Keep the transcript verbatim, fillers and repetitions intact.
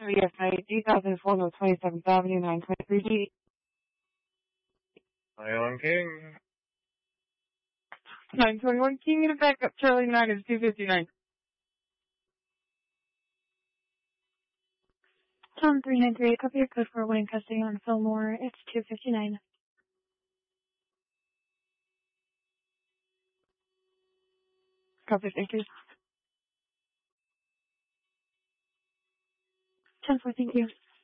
three F I D thousand four North twenty-seventh Avenue, nine twenty-three G. Island King. nine twenty-one King, get it back up. Charlie nine is two fifty-nine. Tom three nine three, copy your code for Wayne custody on Fillmore. It's two fifty-nine. Copy, thank you. ten four, thank you.